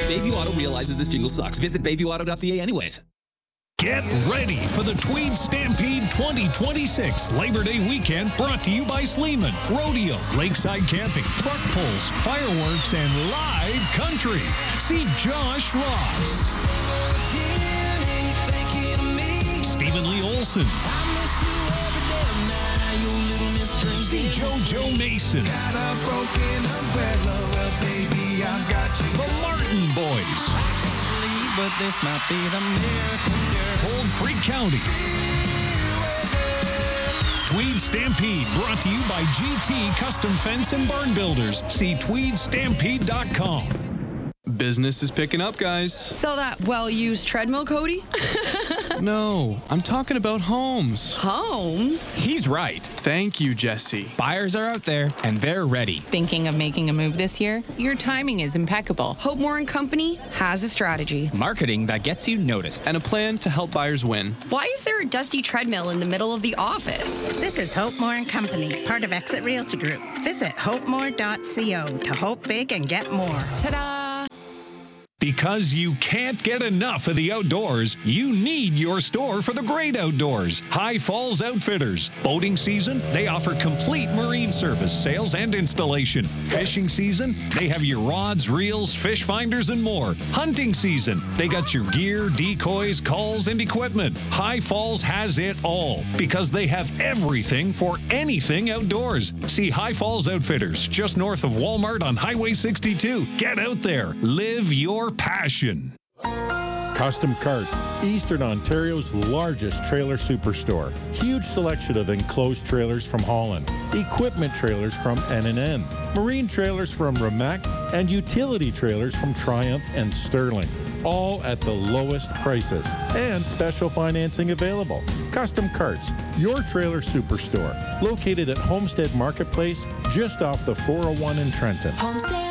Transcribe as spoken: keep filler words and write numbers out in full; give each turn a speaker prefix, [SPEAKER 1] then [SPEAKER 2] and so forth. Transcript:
[SPEAKER 1] Bayview Auto realizes this jingle sucks. Visit bayview auto dot c a anyways.
[SPEAKER 2] Get ready for the Tweed Stampede twenty twenty-six Labor Day weekend, brought to you by Sleeman. Rodeo, lakeside camping, truck pulls, fireworks, and live country. See Josh Ross, Stephen Lee Olson. See JoJo Mason. The Martin Boys.
[SPEAKER 3] But this might be the miracle.
[SPEAKER 2] Cold Creek County. Tweed Stampede, brought to you by G T Custom Fence and Barn Builders. See tweed stampede dot com.
[SPEAKER 4] Business is picking up, guys.
[SPEAKER 5] So that well-used treadmill, Cody?
[SPEAKER 4] No, I'm talking about homes.
[SPEAKER 5] Homes?
[SPEAKER 6] He's right.
[SPEAKER 4] Thank you, Jesse.
[SPEAKER 6] Buyers are out there, and they're ready.
[SPEAKER 7] Thinking of making a move this year? Your timing is impeccable.
[SPEAKER 5] Hope Moore and Company has a strategy.
[SPEAKER 6] Marketing that gets you noticed.
[SPEAKER 4] And a plan to help buyers win.
[SPEAKER 5] Why is there a dusty treadmill in the middle of the office?
[SPEAKER 8] This is Hope Moore and Company, part of Exit Realty Group. Visit hope more dot co to hope big and get more.
[SPEAKER 7] Ta-da!
[SPEAKER 2] Because you can't get enough of the outdoors, you need your store for the great outdoors. High Falls Outfitters. Boating season, they offer complete marine service, sales, and installation. Fishing season, they have your rods, reels, fish finders, and more. Hunting season, they got your gear, decoys, calls, and equipment. High Falls has it all because they have everything for anything outdoors. See High Falls Outfitters, just north of Walmart on Highway sixty-two. Get out there. Live your passion.
[SPEAKER 9] Custom Carts, Eastern Ontario's largest trailer superstore. Huge selection of enclosed trailers from Holland, equipment trailers from N and N, marine trailers from Remac, and utility trailers from Triumph and Sterling. All at the lowest prices and special financing available. Custom Carts, your trailer superstore, located at Homestead Marketplace, just off the four oh one in Trenton.
[SPEAKER 7] Homestead.